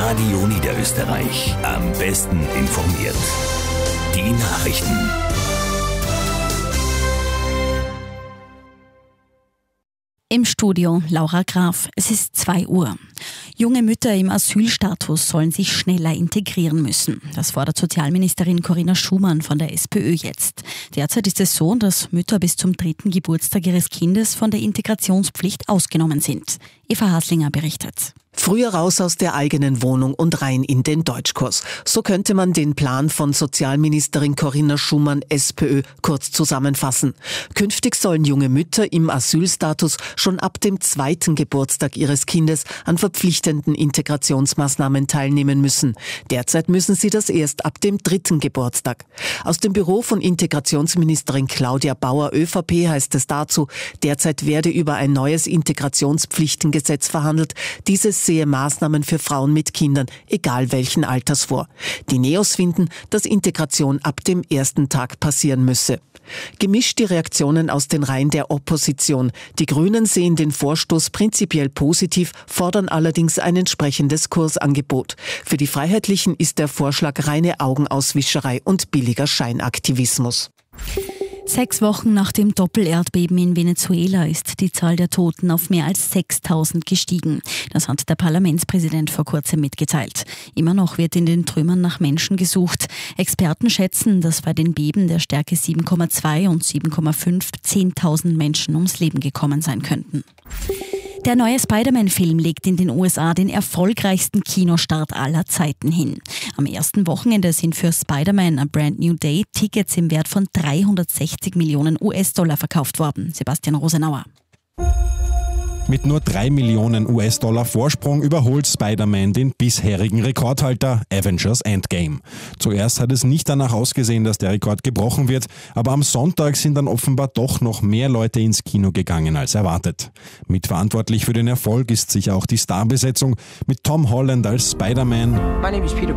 Radio Niederösterreich. Am besten informiert. Die Nachrichten. Im Studio Laura Graf. Es ist 2 Uhr. Junge Mütter im Asylstatus sollen sich schneller integrieren müssen. Das fordert Sozialministerin Corinna Schumann von der SPÖ jetzt. Derzeit ist es so, dass Mütter bis zum 3. Geburtstag ihres Kindes von der Integrationspflicht ausgenommen sind. Eva Haslinger berichtet. Früher raus aus der eigenen Wohnung und rein in den Deutschkurs. So könnte man den Plan von Sozialministerin Corinna Schumann, SPÖ, kurz zusammenfassen. Künftig sollen junge Mütter im Asylstatus schon ab dem 2. Geburtstag ihres Kindes an verpflichtenden Integrationsmaßnahmen teilnehmen müssen. Derzeit müssen sie das erst ab dem 3. Geburtstag. Aus dem Büro von Integrationsministerin Claudia Bauer, ÖVP, heißt es dazu, derzeit werde über ein neues Integrationspflichtengesetz verhandelt. Dieses sehe Maßnahmen für Frauen mit Kindern, egal welchen Alters vor. Die Neos finden, dass Integration ab dem ersten Tag passieren müsse. Gemischt die Reaktionen aus den Reihen der Opposition. Die Grünen sehen den Vorstoß prinzipiell positiv, fordern allerdings ein entsprechendes Kursangebot. Für die Freiheitlichen ist der Vorschlag reine Augenauswischerei und billiger Scheinaktivismus. 6 Wochen nach dem Doppelerdbeben in Venezuela ist die Zahl der Toten auf mehr als 6.000 gestiegen. Das hat der Parlamentspräsident vor kurzem mitgeteilt. Immer noch wird in den Trümmern nach Menschen gesucht. Experten schätzen, dass bei den Beben der Stärke 7,2 und 7,5 10.000 Menschen ums Leben gekommen sein könnten. Der neue Spider-Man-Film legt in den USA den erfolgreichsten Kinostart aller Zeiten hin. Am ersten Wochenende sind für Spider-Man A Brand New Day Tickets im Wert von 360 Millionen US-Dollar verkauft worden. Sebastian Rosenauer. Mit nur 3 Millionen US-Dollar Vorsprung überholt Spider-Man den bisherigen Rekordhalter Avengers Endgame. Zuerst hat es nicht danach ausgesehen, dass der Rekord gebrochen wird, aber am Sonntag sind dann offenbar doch noch mehr Leute ins Kino gegangen als erwartet. Mitverantwortlich für den Erfolg ist sicher auch die Starbesetzung mit Tom Holland als Spider-Man.